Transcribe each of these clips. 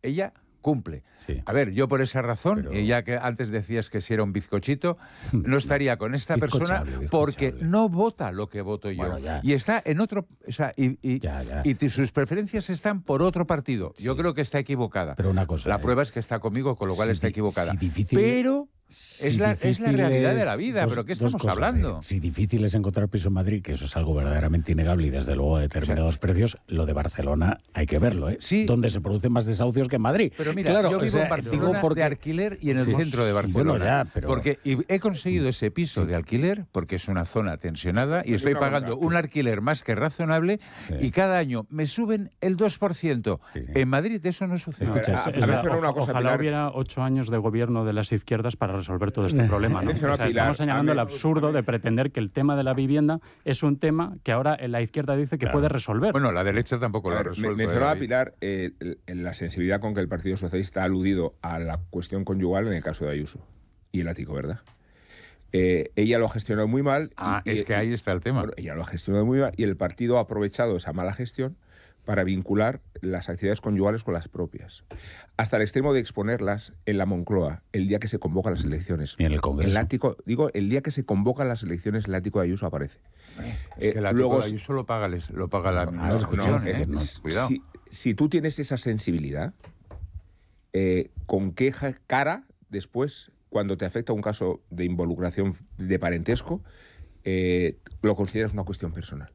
ella cumple. Sí. A ver, yo por esa razón, y ya que antes decías que si era un bizcochito, no estaría con esta persona porque no vota lo que voto yo. Bueno, y está en otro... O sea, y sus preferencias están por otro partido. Sí. Yo creo que está equivocada. Pero una cosa... La prueba es que está conmigo, con lo cual está equivocada. Pero... Es la realidad de la vida, pero ¿qué estamos hablando? Si difícil es encontrar piso en Madrid, que eso es algo verdaderamente innegable y desde luego a determinados precios, lo de Barcelona hay que verlo, ¿eh? Sí. Donde se producen más desahucios que en Madrid. Pero mira, claro, yo vivo en Barcelona de alquiler y en el centro de Barcelona. Bueno, ya, pero... Porque he conseguido ese piso de alquiler porque es una zona tensionada y estoy pagando un alquiler más que razonable y cada año me suben el 2%. En Madrid eso no sucede. Ojalá hubiera 8 años de gobierno de las izquierdas para resolver todo este problema, ¿no? O sea, estamos señalando el absurdo de pretender que el tema de la vivienda es un tema que ahora la izquierda dice que puede resolver. Bueno, la derecha tampoco lo ha resuelto. Mencionaba Pilar la sensibilidad con que el Partido Socialista ha aludido a la cuestión conyugal en el caso de Ayuso y el ático, ¿verdad? Ella lo ha gestionado muy mal. Es que ahí está el tema. Bueno, ella lo ha gestionado muy mal y el partido ha aprovechado esa mala gestión para vincular las actividades conyugales con las propias, hasta el extremo de exponerlas en la Moncloa el día que se convocan las elecciones. Y en el Congreso. El ático, el día que se convocan las elecciones, el ático de Ayuso aparece. Es que el ático de Ayuso lo paga la administración. Cuidado. Si tú tienes esa sensibilidad, ¿con qué cara después, cuando te afecta un caso de involucración de parentesco, lo consideras una cuestión personal?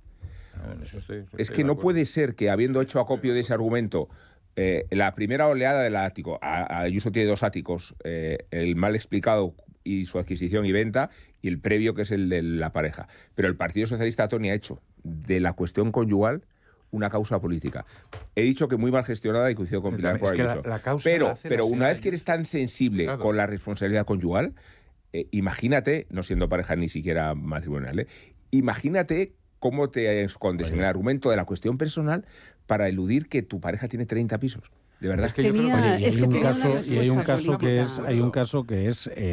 Es que no puede ser que, habiendo hecho acopio de ese argumento, la primera oleada del ático, Ayuso tiene 2 áticos, el mal explicado y su adquisición y venta, y el previo, que es el de la pareja. Pero el Partido Socialista, Tony, ha hecho de la cuestión conyugal una causa política. He dicho que muy mal gestionada y coincido con Pilar por Ayuso. Pero una vez que eres tan sensible con la responsabilidad conyugal, imagínate, no siendo pareja ni siquiera matrimonial, imagínate cómo te escondes en el argumento de la cuestión personal para eludir que tu pareja tiene 30 pisos. De verdad es que yo creo que hay un caso que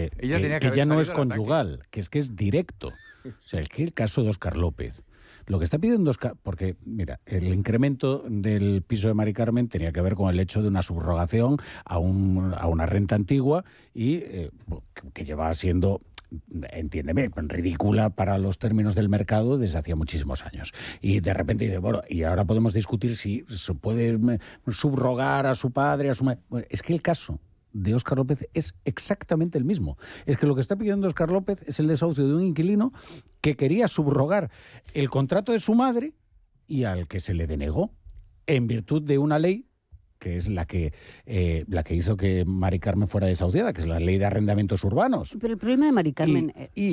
ya no es conyugal, que es directo. O sea, es que el caso de Óscar López. Lo que está pidiendo Óscar, porque, mira, el incremento del piso de Mari Carmen tenía que ver con el hecho de una subrogación a una renta antigua y que lleva siendo, entiéndeme, ridícula para los términos del mercado desde hacía muchísimos años. Y de repente dice, bueno, y ahora podemos discutir si se puede subrogar a su padre, a su madre. Bueno, es que el caso de Óscar López es exactamente el mismo. Es que lo que está pidiendo Óscar López es el desahucio de un inquilino que quería subrogar el contrato de su madre y al que se le denegó en virtud de una ley que es la que hizo que Mari Carmen fuera desahuciada, que es la ley de arrendamientos urbanos. Pero el problema de Mari Carmen...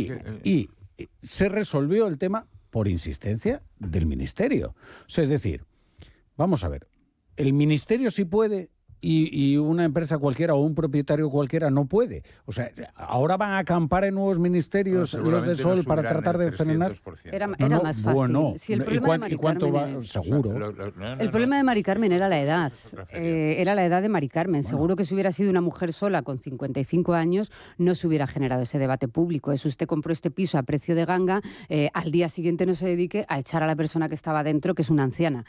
Y se resolvió el tema por insistencia del Ministerio. O sea, es decir, vamos a ver, el Ministerio sí puede y una empresa cualquiera o un propietario cualquiera no puede. O sea, ahora van a acampar en nuevos ministerios los de Sol para tratar de frenar. Era más fácil. Bueno, si el problema ¿y cuánto va? Seguro. El problema de Mari Carmen era la edad. Era la edad de Mari Carmen. Bueno. Seguro que si hubiera sido una mujer sola con 55 años no se hubiera generado ese debate público. Es usted compró este piso a precio de ganga, al día siguiente no se dedique a echar a la persona que estaba dentro, que es una anciana.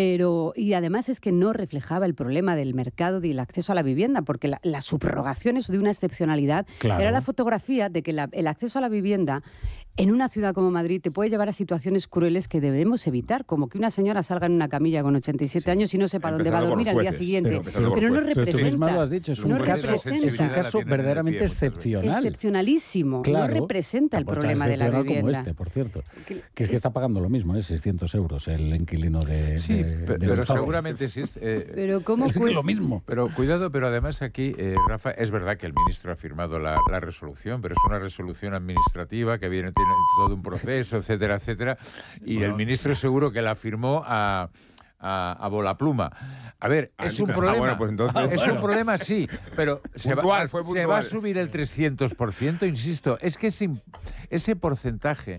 Y además es que no reflejaba el problema del mercado y el acceso a la vivienda, porque la subrogación es de una excepcionalidad. Claro. Era la fotografía de que el acceso a la vivienda en una ciudad como Madrid te puede llevar a situaciones crueles que debemos evitar, como que una señora salga en una camilla con 87 años y no sepa dónde va a dormir al día siguiente. Pero no representa. Pero tú misma lo has dicho, es un caso verdaderamente excepcional. Excepcionalísimo. Claro, no representa el problema de la vivienda. Como por cierto. Que es que está pagando lo mismo, 600 euros el inquilino de... Sí, pero seguramente sí. Pero ¿cómo es lo mismo? Pero cuidado, pero además aquí, Rafa, es verdad que el ministro ha firmado la resolución, pero es una resolución administrativa que tiene todo un proceso, etcétera, etcétera, y el ministro seguro que la firmó a volapluma. A ver, es un problema. Pues entonces, es un problema, sí, pero se va a subir el 300%, insisto. Es que ese porcentaje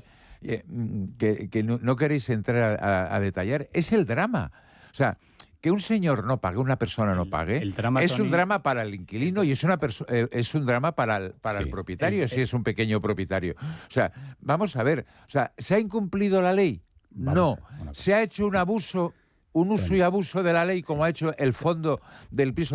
que no queréis entrar a detallar es el drama. O sea, que un señor no pague, una persona no pague, es un drama para el inquilino y es un drama para el propietario, si es un pequeño propietario. O sea, vamos a ver, ¿se ha incumplido la ley? No. ¿Se ha hecho un uso y abuso de la ley como ha hecho el fondo del piso